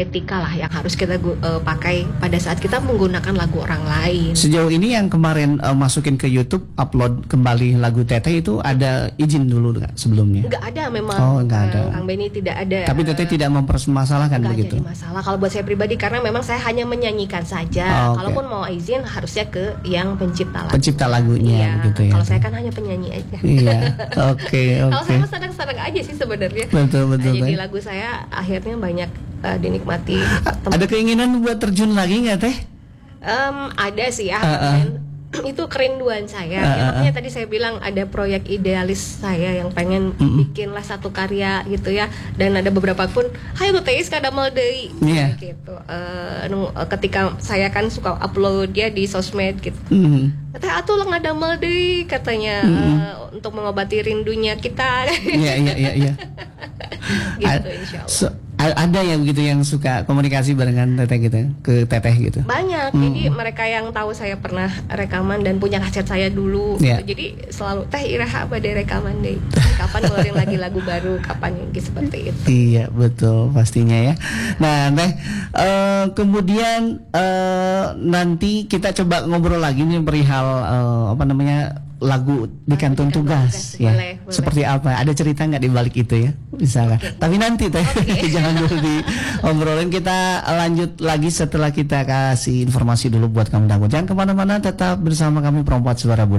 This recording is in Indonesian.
etika lah yang harus kita pakai pada saat kita menggunakan lagu orang lain. Sejauh ini yang kemarin masukin ke YouTube, upload kembali lagu Teteh itu ada izin dulu nggak sebelumnya? Nggak ada memang. Oh, nggak ada. Kang Benny tidak ada. Tapi Teteh tidak mempermasalahkan begitu? Nggak jadi masalah kalau buat saya pribadi, karena memang saya hanya menyanyikan saja. Kalaupun mau izin harusnya ke yang pencipta lagu. Pencipta lagunya begitu ya. Kalau saya kan hanya penyanyi aja. Iya. Oke. Kalau saya senang-senang aja sih sebenarnya. Betul. Jadi lagu saya akhirnya banyak dinikmati. Ada keinginan buat terjun lagi nggak Teh? Ada sih ya. Itu kerinduan saya. Makanya tadi saya bilang ada proyek idealis saya yang pengen bikinlah satu karya gitu ya. Dan ada beberapa pun, hayu teis kada mal deui gitu. Ketika saya kan suka upload dia di sosmed gitu. Katanya atuh ngadamel deui katanya untuk mengobati rindunya kita. Iya. Gitu insyaallah. Ada yang begitu yang suka komunikasi barengan Teteh gitu, ke Teteh gitu. Banyak. Jadi mereka yang tahu saya pernah rekaman dan punya kaset saya dulu. Gitu. Jadi selalu Teh iraha apa deh rekaman deh. Kapan ngeluarin lagi lagu baru, kapan yang seperti itu. Iya, betul pastinya ya. Nah, Teh kemudian nanti kita coba ngobrol lagi nih perihal lagu di kantor tugas ya. Boleh. Seperti apa? Ada cerita nggak di balik itu ya? Misalnya. Tapi nanti Teh jangan dulu diobrolin, kita lanjut lagi setelah kita kasih informasi dulu buat kamu. Jangan kemana-mana, tetap bersama kami Perempuan Suara Budak.